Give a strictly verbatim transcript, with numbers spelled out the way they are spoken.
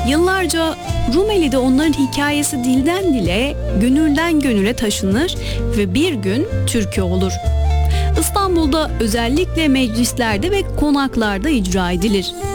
Yıllarca Rumeli'de onların hikayesi dilden dile, gönülden gönüle taşınır ve bir gün türkü olur. İstanbul'da özellikle meclislerde ve konaklarda icra edilir.